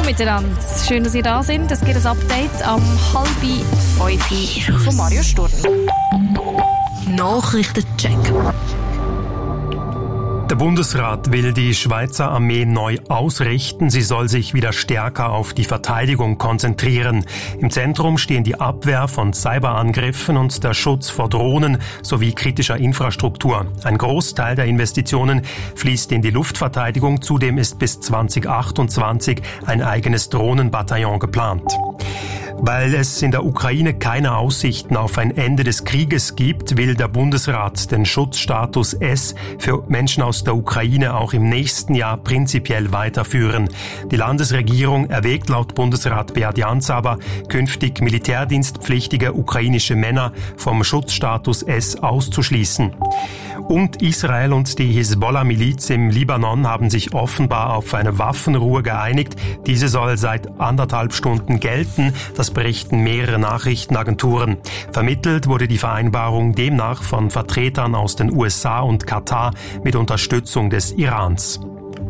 miteinander. Schön, dass ihr da sind. Es gibt ein Update am 4:30 von Mario Sturm. Nachrichtencheck. Der Bundesrat will die Schweizer Armee neu ausrichten. Sie soll sich wieder stärker auf die Verteidigung konzentrieren. Im Zentrum stehen die Abwehr von Cyberangriffen und der Schutz vor Drohnen sowie kritischer Infrastruktur. Ein Großteil der Investitionen fließt in die Luftverteidigung. Zudem ist bis 2028 ein eigenes Drohnenbataillon geplant. Weil es in der Ukraine keine Aussichten auf ein Ende des Krieges gibt, will der Bundesrat den Schutzstatus S für Menschen aus der Ukraine auch im nächsten Jahr prinzipiell weiterführen. Die Landesregierung erwägt laut Bundesrat Beat Jans aber, künftig militärdienstpflichtige ukrainische Männer vom Schutzstatus S auszuschließen. Und Israel und die Hisbollah-Miliz im Libanon haben sich offenbar auf eine Waffenruhe geeinigt. Diese soll seit 1,5 Stunden gelten. Das berichten mehrere Nachrichtenagenturen. Vermittelt wurde die Vereinbarung demnach von Vertretern aus den USA und Katar mit Unterstützung des Irans.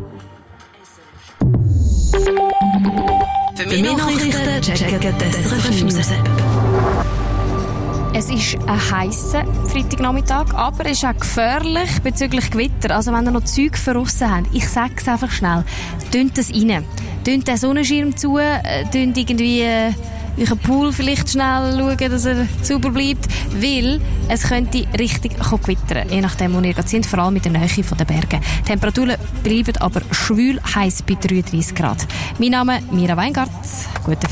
Für mehr Nachrichten checken die SRF News App. Es ist ein heisser Freitagnachmittag, aber es ist auch gefährlich bezüglich Gewitter. Also wenn ihr noch Zeug verrissen habt, ich sage es einfach schnell, tönt das rein. Tönt den Sonnenschirm zu, tönt irgendwie euren Pool vielleicht schnell schauen, dass er sauber bleibt, weil es könnte richtig gewittern, je nachdem, wo ihr gerade sind, vor allem mit der Nähe der Berge. Die Temperaturen bleiben aber schwül heiß bei 33 Grad. Mein Name ist Mira Weingart. Guten